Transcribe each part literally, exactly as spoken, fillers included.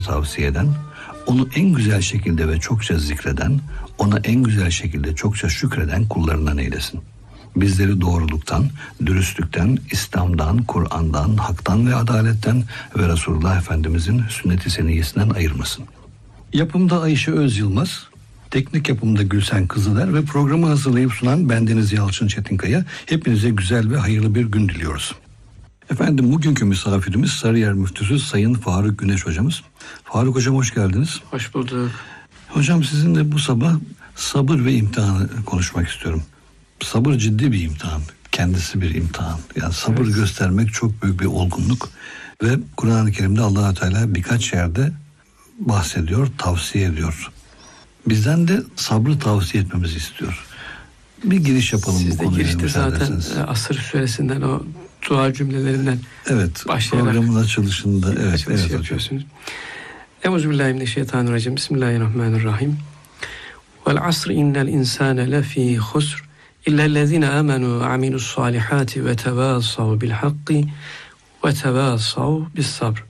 tavsiye eden, onu en güzel şekilde ve çokça zikreden, ona en güzel şekilde çokça şükreden kullarından eylesin. Bizleri doğruluktan, dürüstlükten, İslam'dan, Kur'an'dan, haktan ve adaletten ve Resulullah Efendimizin sünnet-i seniyyesinden ayırmasın. Yapımda Ayşe Öz Yılmaz, teknik yapımda Gülsen Kızıler ve programı hazırlayıp sunan bendeniz Yalçın Çetinkaya. Hepinize güzel ve hayırlı bir gün diliyoruz. Efendim, bugünkü misafirimiz Sarıyer Müftüsü Sayın Faruk Güneş hocamız. Faruk hocam, hoş geldiniz. Hoş bulduk. Hocam, sizinle bu sabah sabır ve imtihanı konuşmak istiyorum. Sabır ciddi bir imtihan. Kendisi bir imtihan. Yani sabır evet. göstermek çok büyük bir olgunluk. Ve Kur'an-ı Kerim'de Allah Teala birkaç yerde bahsediyor, tavsiye ediyor. Bizden de sabrı tavsiye etmemizi istiyor. Bir giriş yapalım Siz bu konuya. Siz de girişte zaten Asır suresinden o dua cümlelerinden evet, programın açılışında evet, açılış evet yapıyorsunuz. Euzubillahimineşşeytanirracim. Bismillahirrahmanirrahim. Vel asr innel insane lefî husr illellezîne âmenû ve amilussâlihâti ve tevâsav bil hakki ve tevâsav bis sabr.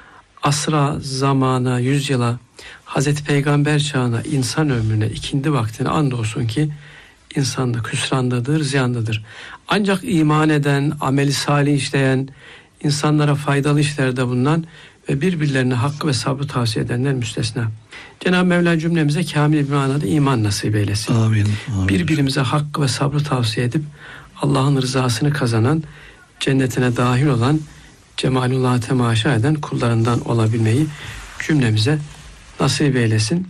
Asra, zamana, yüzyıla, Hazreti Peygamber çağına, insan ömrüne, ikindi vaktine andolsun ki insanlık hüsrandadır, ziyandadır. Ancak iman eden, ameli salih işleyen, insanlara faydalı işlerde bulunan ve birbirlerine hakkı ve sabrı tavsiye edenler müstesna. Cenab-ı Mevla cümlemize kamil bir manada iman nasip eylesin. Amin, amin. Birbirimize hakkı ve sabrı tavsiye edip Allah'ın rızasını kazanan, cennetine dahil olan, cemalullah'a temaşa eden kullarından olabilmeyi cümlemize nasip eylesin.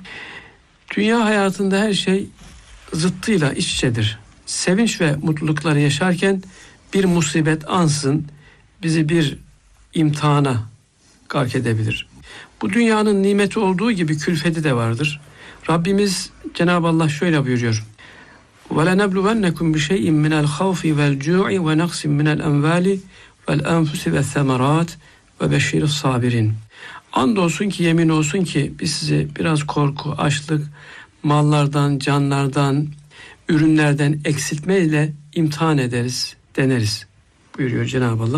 Dünya hayatında her şey zıttıyla iç içedir. Sevinç ve mutlulukları yaşarken bir musibet ansızın bizi bir imtihana gark edebilir. Bu dünyanın nimeti olduğu gibi külfeti de vardır. Rabbimiz Cenab-ı Allah şöyle buyuruyor. وَلَنَبْلُوَنَّكُمْ بِشَيْءٍ مِنَ الْخَوْفِ وَالْجُوعِ وَنَقْصٍ مِنَ الْاَنْوَالِ وَالْاَنْفُسِ وَالثَّمَرَاتِ وَبَشِّرِ الصَّابِرِينَ. Andolsun ki, yemin olsun ki biz sizi biraz korku, açlık, mallardan, canlardan, ürünlerden eksiltmeyle imtihan ederiz, deneriz buyuruyor Cenab-ı Allah.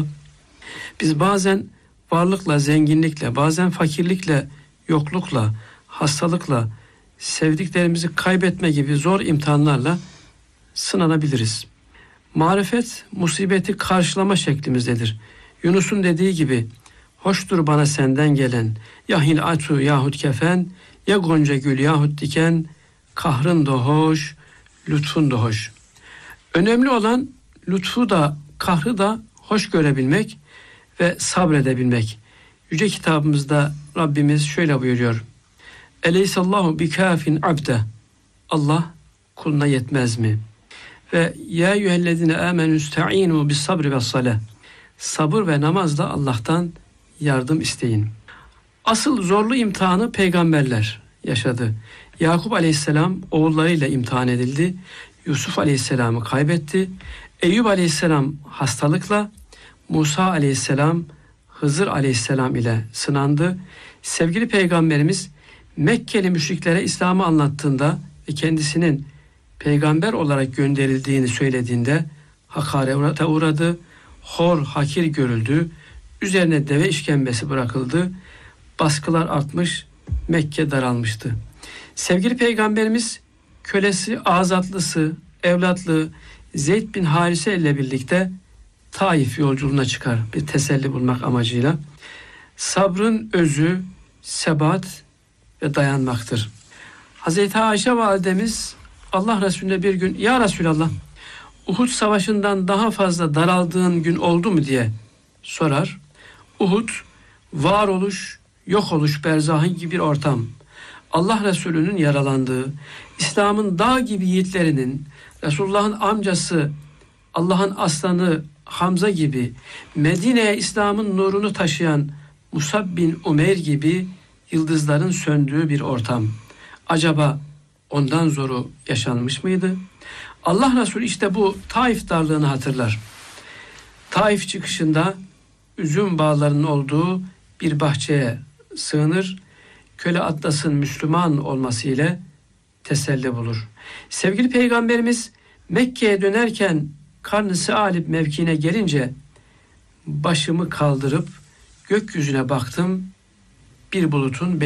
Biz bazen varlıkla, zenginlikle, bazen fakirlikle, yoklukla, hastalıkla, sevdiklerimizi kaybetme gibi zor imtihanlarla sınanabiliriz. Marifet, musibeti karşılama şeklimizdedir. Yunus'un dediği gibi, hoştur bana senden gelen, ya hilatu yahut kefen, ya gonca gül yahut diken, kahrın da hoş, lütfun da hoş. Önemli olan lütfu da, kahrı da hoş görebilmek ve sabredebilmek. Yüce kitabımızda Rabbimiz şöyle buyuruyor. Eleysallahu bikâfin abde. Allah kuluna yetmez mi? Ve ya eyyühellezine âmenü ista'inu bis sabri ve saleh. Sabır ve namazla Allah'tan yardım isteyin. Asıl zorlu imtihanı peygamberler yaşadı. Yakup Aleyhisselam oğullarıyla imtihan edildi. Yusuf Aleyhisselam'ı kaybetti. Eyüp Aleyhisselam hastalıkla, Musa Aleyhisselam Hızır Aleyhisselam ile sınandı. Sevgili Peygamberimiz Mekkeli müşriklere İslam'ı anlattığında ve kendisinin peygamber olarak gönderildiğini söylediğinde hakarete uğradı, hor, hakir görüldü, üzerine deve işkembesi bırakıldı, baskılar artmış, Mekke daralmıştı. Sevgili Peygamberimiz kölesi, azatlısı, evlatlığı Zeyd bin Harise ile birlikte Taif yolculuğuna çıkar bir teselli bulmak amacıyla. Sabrın özü sebat ve dayanmaktır. Hazreti Ayşe validemiz Allah Resulüne bir gün ya Resulallah Uhud savaşından daha fazla daraldığın gün oldu mu diye sorar. Uhud varoluş, yok oluş berzahı gibi bir ortam. Allah Resulü'nün yaralandığı, İslam'ın dağ gibi yiğitlerinin, Resulullah'ın amcası, Allah'ın aslanı Hamza gibi, Medine'ye İslam'ın nurunu taşıyan Musab bin Umeyr gibi yıldızların söndüğü bir ortam. Acaba ondan zoru yaşanmış mıydı? Allah Resulü işte bu Taif darlığını hatırlar. Taif çıkışında üzüm bağlarının olduğu bir bahçeye sığınır, köle Atlas'ın Müslüman olması ile teselli bulur. Sevgili Peygamberimiz Mekke'ye dönerken Karn-ı Sealib mevkiine gelince başımı kaldırıp gökyüzüne baktım, bir bulutun